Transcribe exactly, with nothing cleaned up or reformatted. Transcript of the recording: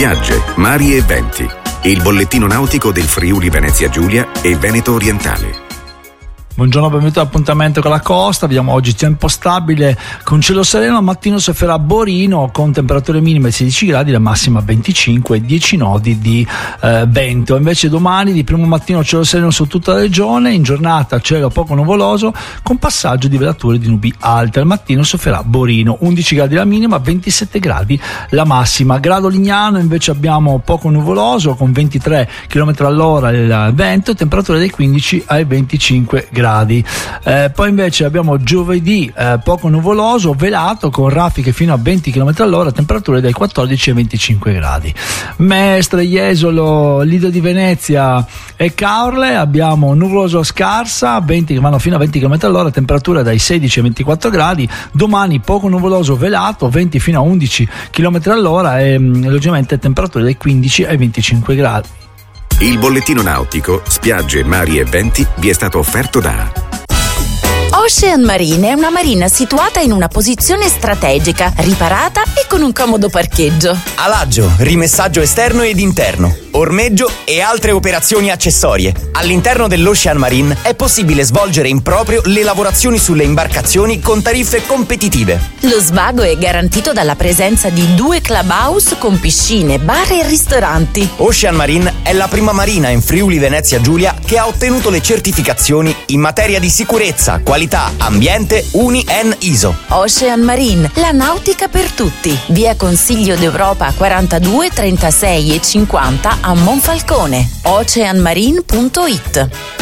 spiagge, mari e venti. Il bollettino nautico del Friuli Venezia Giulia e Veneto Orientale. Buongiorno, benvenuti all'appuntamento con la costa. Vediamo oggi tempo stabile con cielo sereno, al mattino sofferà Borino con temperature minime sedici gradi, la massima venticinque e dieci nodi di eh, vento. Invece domani di primo mattino cielo sereno su tutta la regione, in giornata cielo poco nuvoloso con passaggio di velature di nubi alte. Al mattino sofferà Borino, undici gradi la minima, ventisette gradi la massima. Grado Lignano invece abbiamo poco nuvoloso con ventitré chilometri all'ora il vento, temperature dai quindici ai venticinque gradi. Eh, poi invece abbiamo giovedì eh, poco nuvoloso, velato con raffiche fino a venti chilometri all'ora, temperature dai quattordici ai venticinque gradi. Mestre, Jesolo, Lido di Venezia e Caorle abbiamo nuvoloso scarsa, venti che vanno fino a venti chilometri all'ora, temperature dai sedici ai ventiquattro gradi. Domani poco nuvoloso, velato, venti fino a undici chilometri all'ora e logicamente temperature dai quindici ai venticinque gradi. Il bollettino nautico, spiagge, mari e venti vi è stato offerto da Ocean Marine è una marina situata in una posizione strategica, riparata e con un comodo parcheggio. Alaggio, rimessaggio esterno ed interno, ormeggio e altre operazioni accessorie. All'interno dell'Ocean Marine è possibile svolgere in proprio le lavorazioni sulle imbarcazioni con tariffe competitive. Lo svago è garantito dalla presenza di due clubhouse con piscine, bar e ristoranti. Ocean Marine è la prima marina in Friuli Venezia Giulia che ha ottenuto le certificazioni in materia di sicurezza, qualità, ambiente U N I E N I S O. Ocean Marine, la nautica per tutti. Via Consiglio d'Europa quarantadue, trentasei e cinquanta a Monfalcone. ocean marine punto it.